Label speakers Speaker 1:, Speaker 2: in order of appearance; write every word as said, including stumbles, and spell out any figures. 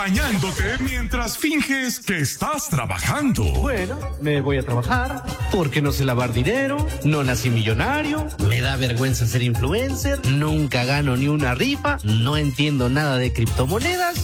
Speaker 1: Bañándote mientras finges que estás trabajando.
Speaker 2: Bueno, me voy a trabajar porque no sé lavar dinero, no nací millonario, me da vergüenza ser influencer, nunca gano ni una rifa, no entiendo nada de criptomonedas.